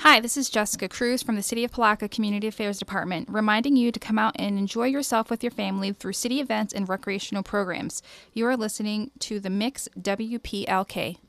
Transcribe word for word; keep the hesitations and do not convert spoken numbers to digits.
Hi, this is Jessica Cruz from the City of Palaca Community Affairs Department, reminding you to come out and enjoy yourself with your family through city events and recreational programs. You are listening to The Mix W P L K.